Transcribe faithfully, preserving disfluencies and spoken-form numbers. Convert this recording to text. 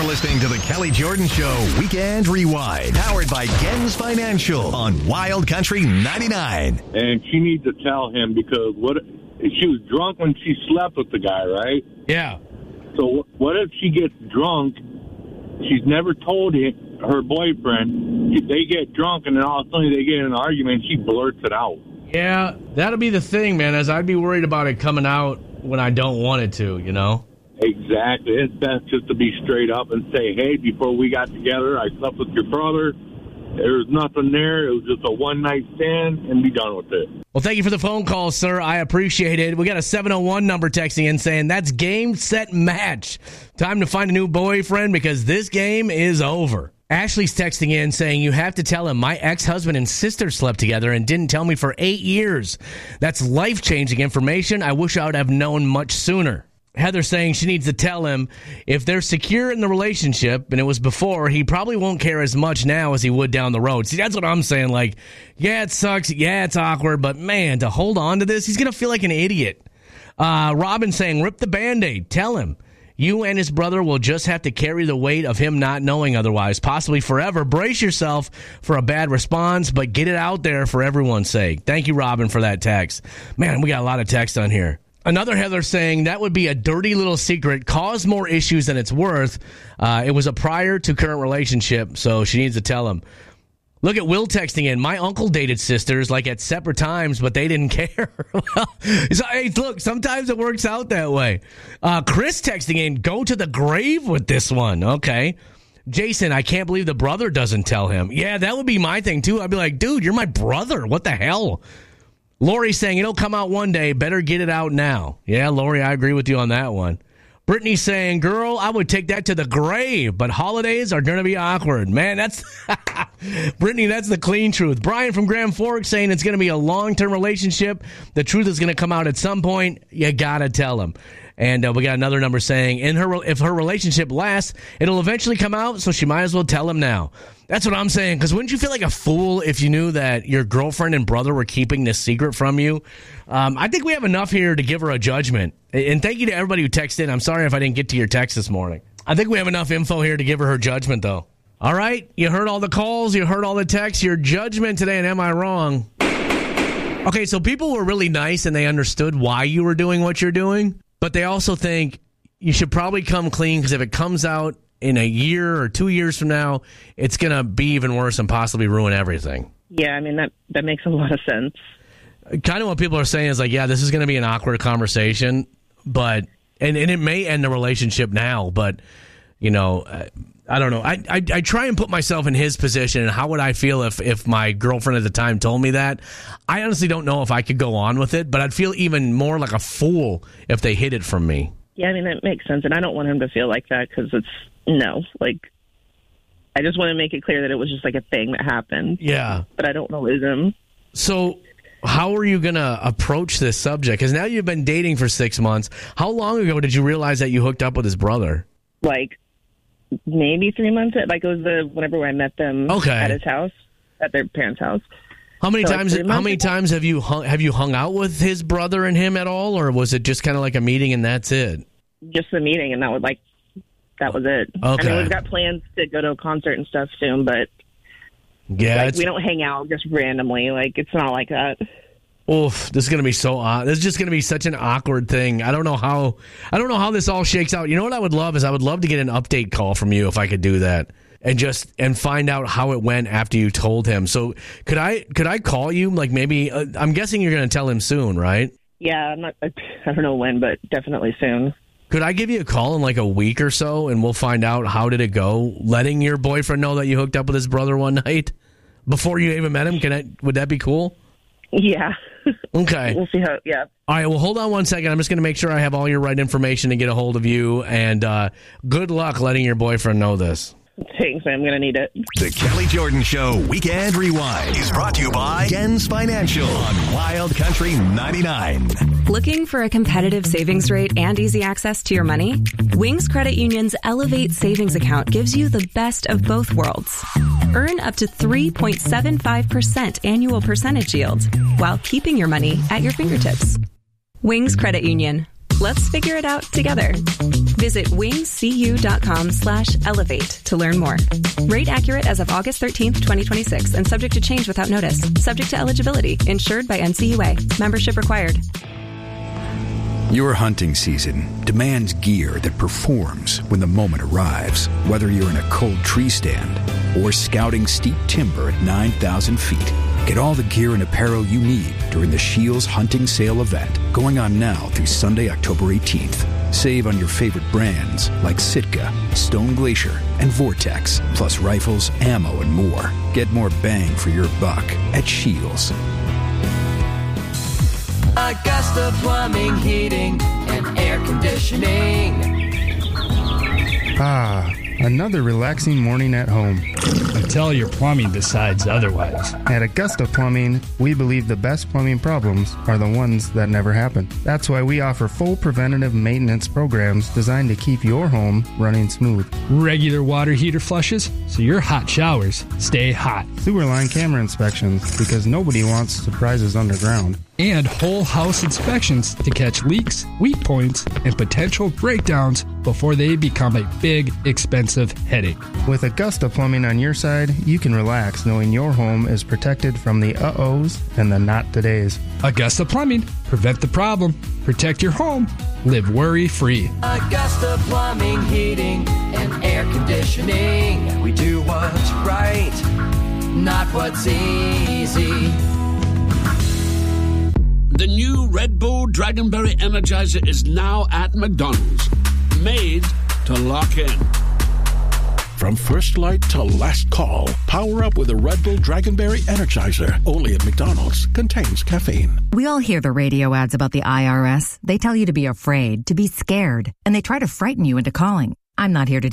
You're listening to the Kelly Jordan Show Weekend Rewind, powered by Gens Financial on Wild Country ninety-nine. And she needs to tell him, because what she was drunk when she slept with the guy, right? Yeah. So what if she gets drunk? She's never told it, her boyfriend. They get drunk, and then all of a sudden they get in an argument, and she blurts it out. Yeah, that'll be the thing, man, as I'd be worried about it coming out when I don't want it to, you know? Exactly. It's best just to be straight up and say, hey, before we got together, I slept with your brother. There was nothing there. It was just a one-night stand, and be done with it. Well, thank you for the phone call, sir. I appreciate it. We got a seven oh one number texting in saying, that's game, set, match. Time to find a new boyfriend because this game is over. Ashley's texting in saying, you have to tell him my ex-husband and sister slept together and didn't tell me for eight years. That's life-changing information. I wish I would have known much sooner. Heather saying she needs to tell him if they're secure in the relationship, and it was before, he probably won't care as much now as he would down the road. See, that's what I'm saying. Like, yeah, it sucks. Yeah, it's awkward. But, man, to hold on to this, he's going to feel like an idiot. Uh, Robin saying, rip the Band-Aid. Tell him. You and his brother will just have to carry the weight of him not knowing otherwise, possibly forever. Brace yourself for a bad response, but get it out there for everyone's sake. Thank you, Robin, for that text. Man, we got a lot of text on here. Another Heather saying that would be a dirty little secret, cause more issues than it's worth. Uh, it was a prior to current relationship, so she needs to tell him. Look at Will texting in. My uncle dated sisters like at separate times, but they didn't care. Well, so, hey, look, sometimes it works out that way. Uh, Chris texting in, go to the grave with this one. Okay. Jason, I can't believe the brother doesn't tell him. Yeah, that would be my thing, too. I'd be like, dude, you're my brother. What the hell? Lori saying, it'll come out one day. Better get it out now. Yeah, Lori, I agree with you on that one. Brittany saying, girl, I would take that to the grave, but holidays are going to be awkward. Man, that's Brittany, that's the clean truth. Brian from Grand Forks saying it's going to be a long-term relationship. The truth is going to come out at some point. You got to tell him. And uh, we got another number saying, in her if her relationship lasts, it'll eventually come out, so she might as well tell him now. That's what I'm saying, because wouldn't you feel like a fool if you knew that your girlfriend and brother were keeping this secret from you? Um, I think we have enough here to give her a judgment. And thank you to everybody who texted in. I'm sorry if I didn't get to your text this morning. I think we have enough info here to give her her judgment, though. All right, you heard all the calls, you heard all the texts. Your judgment today, and am I wrong? Okay, so people were really nice, and they understood why you were doing what you're doing. But they also think you should probably come clean, because if it comes out in a year or two years from now, it's going to be even worse and possibly ruin everything. Yeah, I mean, that, that makes a lot of sense. Kind of what people are saying is like, yeah, this is going to be an awkward conversation, but and, and it may end the relationship now, but, you know, I, I don't know. I, I I try and put myself in his position, and how would I feel if, if my girlfriend at the time told me that? I honestly don't know if I could go on with it, but I'd feel even more like a fool if they hid it from me. Yeah, I mean, that makes sense, and I don't want him to feel like that, because it's, no, like, I just want to make it clear that it was just like a thing that happened. Yeah. But I don't know him. So how are you going to approach this subject? Because now you've been dating for six months. How long ago did you realize that you hooked up with his brother? Like, maybe three months. Like, it was the whenever I met them okay. at his house, at their parents' house. How many so times? Like how many ago? times have you hung, have you hung out with his brother and him at all, or was it just kind of like a meeting and that's it? Just the meeting, and that was like that was it. Okay. I mean, we've got plans to go to a concert and stuff soon, but yeah, like, we don't hang out just randomly. Like, it's not like that. Oof, this is gonna be so odd. This is just gonna be such an awkward thing. I don't know how. I don't know how this all shakes out. You know what I would love is I would love to get an update call from you if I could do that, and just and find out how it went after you told him. So could I could I call you? Like maybe uh, I'm guessing you're gonna tell him soon, right? Yeah, I'm not. I don't know when, but definitely soon. Could I give you a call in like a week or so, and we'll find out how did it go? Letting your boyfriend know that you hooked up with his brother one night before you even met him. Can I? Would that be cool? Yeah. Okay. We'll see how. Yeah. All right. Well, hold on one second. I'm just going to make sure I have all your right information to get a hold of you. And uh, good luck letting your boyfriend know this. Thanks, I'm going to need it. The Kelly Jordan Show Weekend Rewind is brought to you by Gens Financial on Wild Country ninety-nine. Looking for a competitive savings rate and easy access to your money? Wings Credit Union's Elevate Savings Account gives you the best of both worlds. Earn up to three point seven five percent annual percentage yield while keeping your money at your fingertips. Wings Credit Union. Let's figure it out together. Visit wingscu.com slash elevate to learn more. Rate accurate as of August thirteenth, twenty twenty-six, and subject to change without notice. Subject to eligibility. Insured by N C U A. Membership required. Your hunting season demands gear that performs when the moment arrives. Whether you're in a cold tree stand or scouting steep timber at nine thousand feet, get all the gear and apparel you need during the Scheels Hunting Sale event, going on now through Sunday, October eighteenth. Save on your favorite brands like Sitka, Stone Glacier, and Vortex, plus rifles, ammo, and more. Get more bang for your buck at Scheels. Augusta Plumbing, Heating, and Air Conditioning. Ah, another relaxing morning at home. Until your plumbing decides otherwise. At Augusta Plumbing, we believe the best plumbing problems are the ones that never happen. That's why we offer full preventative maintenance programs designed to keep your home running smooth. Regular water heater flushes, so your hot showers stay hot. Sewer line camera inspections, because nobody wants surprises underground. And whole house inspections to catch leaks, weak points, and potential breakdowns before they become a big, expensive headache. With Augusta Plumbing on your side, you can relax knowing your home is protected from the uh-ohs and the not-todays. Augusta Plumbing. Prevent the problem. Protect your home. Live worry-free. Augusta Plumbing, Heating, and Air Conditioning. We do what's right, not what's easy. The new Red Bull Dragonberry Energizer is now at McDonald's. Made to lock in. From first light to last call, power up with a Red Bull Dragonberry Energizer. Only at McDonald's. Contains caffeine. We all hear the radio ads about the I R S. They tell you to be afraid, to be scared, and they try to frighten you into calling. I'm not here to